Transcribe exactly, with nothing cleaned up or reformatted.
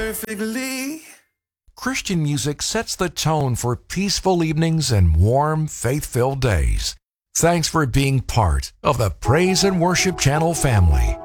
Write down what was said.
perfectly. Christian music sets the tone for peaceful evenings and warm, faith-filled days. Thanks for being part of the Praise and Worship Channel family.